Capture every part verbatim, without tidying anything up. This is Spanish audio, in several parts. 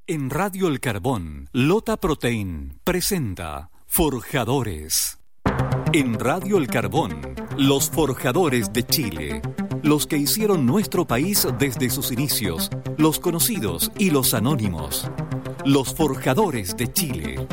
En Radio El Carbón, Lota Protein presenta Forjadores. En Radio El Carbón, los forjadores de Chile. Los que hicieron nuestro país desde sus inicios, los conocidos y los anónimos. Los forjadores de Chile.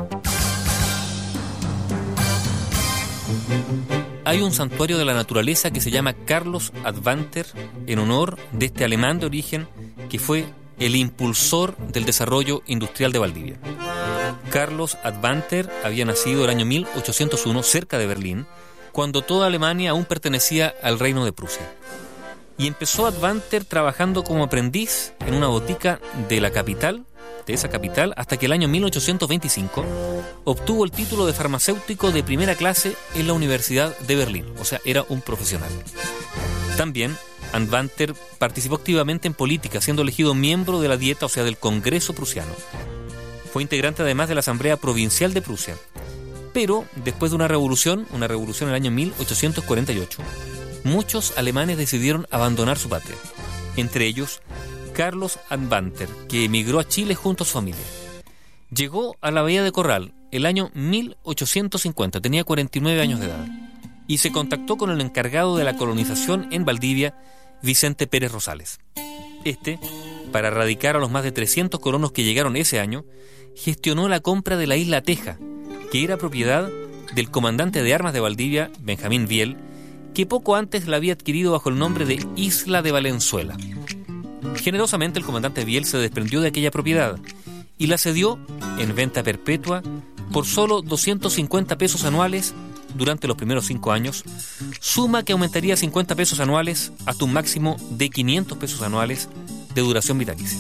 Hay un santuario de la naturaleza que se llama Carlos Advanter en honor de este alemán de origen que fue el impulsor del desarrollo industrial de Valdivia. Carlos Advanter había nacido el año mil ochocientos uno cerca de Berlín, cuando toda Alemania aún pertenecía al Reino de Prusia. Y empezó Advanter trabajando como aprendiz en una botica de la capital, de esa capital, hasta que el año mil ochocientos veinticinco obtuvo el título de farmacéutico de primera clase en la Universidad de Berlín, o sea, era un profesional. También Advanter participó activamente en política, siendo elegido miembro de la Dieta, o sea, del Congreso prusiano. Fue integrante además de la Asamblea Provincial de Prusia. Pero después de una revolución, una revolución en el año mil ochocientos cuarenta y ocho, muchos alemanes decidieron abandonar su patria. Entre ellos, Carlos Advanter, que emigró a Chile junto a su familia. Llegó a la Bahía de Corral el año mil ochocientos cincuenta, tenía cuarenta y nueve años de edad, y se contactó con el encargado de la colonización en Valdivia, Vicente Pérez Rosales. Este, para radicar a los más de trescientos colonos que llegaron ese año, gestionó la compra de la isla Teja, que era propiedad del comandante de armas de Valdivia, Benjamín Viel, que poco antes la había adquirido bajo el nombre de Isla de Valenzuela. Generosamente el comandante Viel se desprendió de aquella propiedad y la cedió en venta perpetua por solo doscientos cincuenta pesos anuales durante los primeros cinco años, suma que aumentaría cincuenta pesos anuales hasta un máximo de quinientos pesos anuales de duración vitalicia.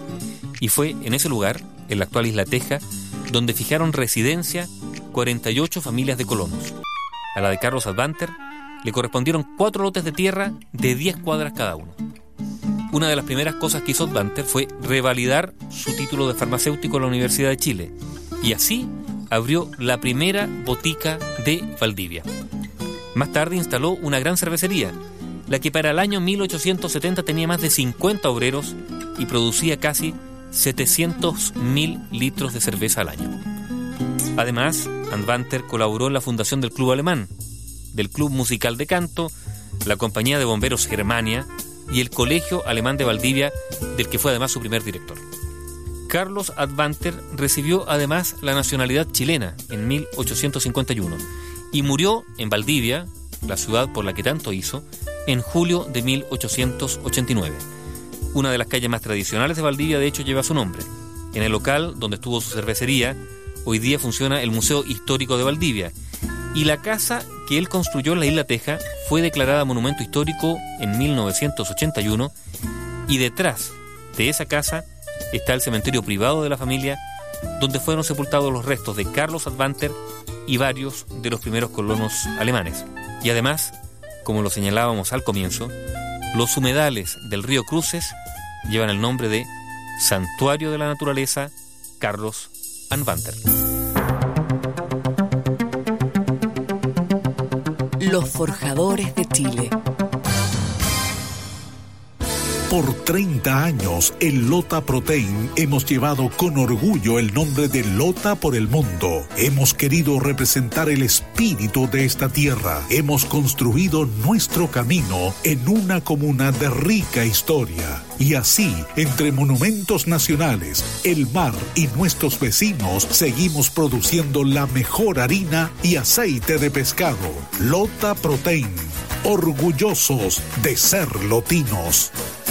Y fue en ese lugar, en la actual Isla Teja, donde fijaron residencia cuarenta y ocho familias de colonos. A la de Carlos Advanter le correspondieron cuatro lotes de tierra de diez cuadras cada uno. Una de las primeras cosas que hizo Advanter fue revalidar su título de farmacéutico en la Universidad de Chile, y así abrió la primera botica de Valdivia. Más tarde instaló una gran cervecería, la que para el año mil ochocientos setenta tenía más de cincuenta obreros y producía casi setecientos mil litros de cerveza al año. Además, Advanter colaboró en la fundación del Club Alemán, del Club Musical de Canto, la Compañía de Bomberos Germania y el Colegio Alemán de Valdivia, del que fue además su primer director. Carlos Advanter recibió además la nacionalidad chilena en mil ochocientos cincuenta y uno y murió en Valdivia, la ciudad por la que tanto hizo, en julio de mil ochocientos ochenta y nueve. Una de las calles más tradicionales de Valdivia, de hecho, lleva su nombre. En el local donde estuvo su cervecería, hoy día funciona el Museo Histórico de Valdivia, y la casa que él construyó en la Isla Teja fue declarada Monumento Histórico en mil novecientos ochenta y uno, y detrás de esa casa está el cementerio privado de la familia, donde fueron sepultados los restos de Carlos Advanter y varios de los primeros colonos alemanes. Y además, como lo señalábamos al comienzo, los humedales del río Cruces llevan el nombre de Santuario de la Naturaleza Carlos Advanter. Los forjadores de Chile. Por treinta años, en Lota Protein hemos llevado con orgullo el nombre de Lota por el mundo. Hemos querido representar el espíritu de esta tierra. Hemos construido nuestro camino en una comuna de rica historia. Y así, entre monumentos nacionales, el mar y nuestros vecinos, seguimos produciendo la mejor harina y aceite de pescado. Lota Protein, orgullosos de ser lotinos.